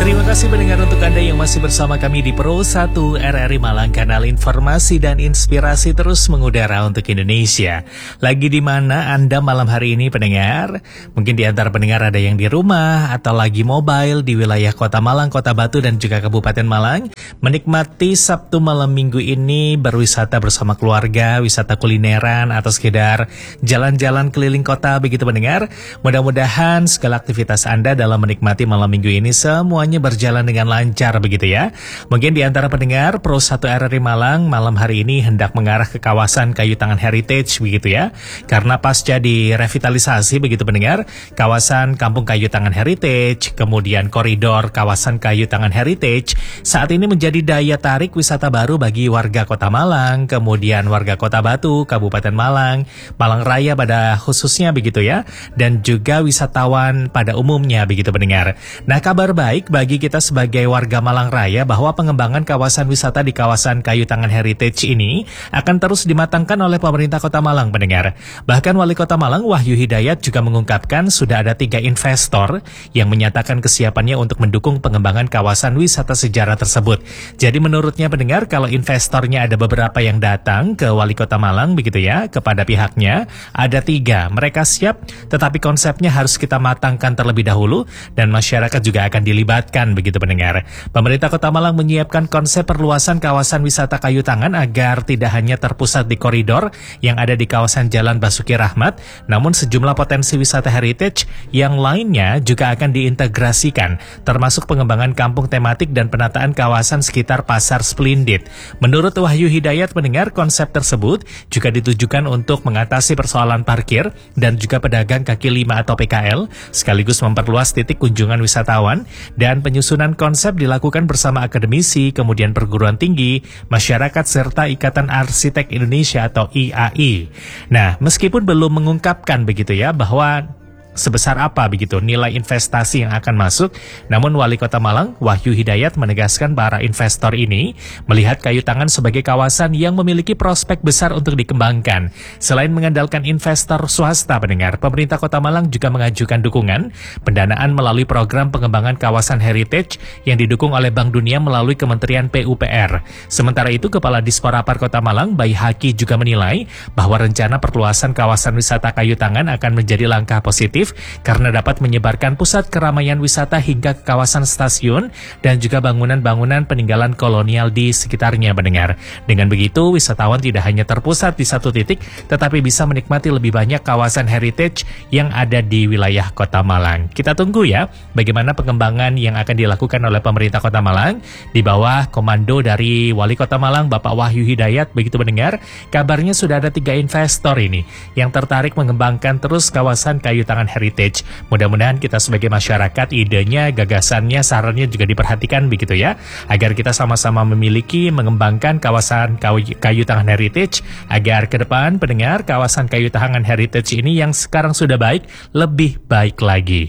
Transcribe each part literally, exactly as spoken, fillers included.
Terima kasih pendengar untuk Anda yang masih bersama kami di Pro satu R R I Malang, kanal informasi dan inspirasi terus mengudara untuk Indonesia. Lagi di mana Anda malam hari ini pendengar? Mungkin di antara pendengar ada yang di rumah atau lagi mobile di wilayah Kota Malang, Kota Batu dan juga Kabupaten Malang, menikmati Sabtu malam Minggu ini berwisata bersama keluarga, wisata kulineran atau sekedar jalan-jalan keliling kota begitu pendengar. Mudah-mudahan segala aktivitas Anda dalam menikmati malam Minggu ini semuanya berjalan dengan lancar begitu ya. Mungkin di antara pendengar Pro satu R R I Malang malam hari ini hendak mengarah ke kawasan Kayu Tangan Heritage begitu ya. Karena pasca direvitalisasi begitu pendengar, kawasan Kampung Kayu Tangan Heritage, kemudian koridor kawasan Kayu Tangan Heritage saat ini menjadi daya tarik wisata baru bagi warga Kota Malang, kemudian warga Kota Batu, Kabupaten Malang, Malang Raya pada khususnya begitu ya, dan juga wisatawan pada umumnya begitu pendengar. Nah, kabar baik bagi kita sebagai warga Malang Raya bahwa pengembangan kawasan wisata di kawasan Kayu Tangan Heritage ini akan terus dimatangkan oleh pemerintah Kota Malang pendengar. Bahkan Wali Kota Malang Wahyu Hidayat juga mengungkapkan sudah ada tiga investor yang menyatakan kesiapannya untuk mendukung pengembangan kawasan wisata sejarah tersebut. Jadi menurutnya pendengar, kalau investornya ada beberapa yang datang ke Wali Kota Malang begitu ya, kepada pihaknya ada tiga. Mereka siap, tetapi konsepnya harus kita matangkan terlebih dahulu dan masyarakat juga akan dilibatkan begitu pendengar. Pemerintah Kota Malang menyiapkan konsep perluasan kawasan wisata Kayu Tangan agar tidak hanya terpusat di koridor yang ada di kawasan Jalan Basuki Rahmat, namun sejumlah potensi wisata heritage yang lainnya juga akan diintegrasikan, termasuk pengembangan kampung tematik dan penataan kawasan sekitar Pasar Splendid. Menurut Wahyu Hidayat pendengar, konsep tersebut juga ditujukan untuk mengatasi persoalan parkir dan juga pedagang kaki lima atau P K L, sekaligus memperluas titik kunjungan wisatawan. Dan penyusunan konsep dilakukan bersama akademisi, kemudian perguruan tinggi, masyarakat, serta Ikatan Arsitek Indonesia atau I A I. Nah, meskipun belum mengungkapkan begitu ya bahwa sebesar apa begitu nilai investasi yang akan masuk, namun Wali Kota Malang Wahyu Hidayat menegaskan para investor ini melihat Kayu Tangan sebagai kawasan yang memiliki prospek besar untuk dikembangkan. Selain mengandalkan investor swasta pendengar, pemerintah Kota Malang juga mengajukan dukungan pendanaan melalui program pengembangan kawasan heritage yang didukung oleh Bank Dunia melalui Kementerian P U P R. Sementara itu, Kepala Disporapar Kota Malang Bayi Haki juga menilai bahwa rencana perluasan kawasan wisata Kayu Tangan akan menjadi langkah positif karena dapat menyebarkan pusat keramaian wisata hingga ke kawasan stasiun dan juga bangunan-bangunan peninggalan kolonial di sekitarnya pendengar. Dengan begitu, wisatawan tidak hanya terpusat di satu titik, tetapi bisa menikmati lebih banyak kawasan heritage yang ada di wilayah Kota Malang. Kita tunggu ya, bagaimana pengembangan yang akan dilakukan oleh pemerintah Kota Malang di bawah komando dari Wali Kota Malang Bapak Wahyu Hidayat begitu pendengar. Kabarnya sudah ada tiga investor ini yang tertarik mengembangkan terus kawasan Kayu Tangan Heritage. Mudah-mudahan kita sebagai masyarakat idenya, gagasannya, sarannya juga diperhatikan begitu ya, agar kita sama-sama memiliki mengembangkan kawasan Kayu, Kayu Tangan Heritage agar ke depan pendengar kawasan Kayu Tangan Heritage ini yang sekarang sudah baik lebih baik lagi.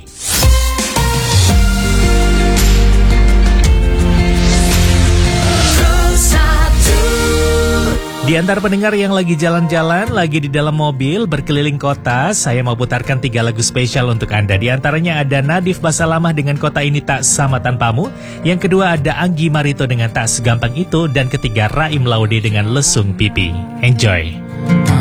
Di antara pendengar yang lagi jalan-jalan, lagi di dalam mobil, berkeliling kota, saya mau putarkan tiga lagu spesial untuk Anda. Di antaranya ada Nadif Basalamah dengan Kota Ini Tak Sama Tanpamu. Yang kedua ada Anggi Marito dengan Tak Segampang Itu. Dan ketiga Raim Laude dengan Lesung Pipi. Enjoy!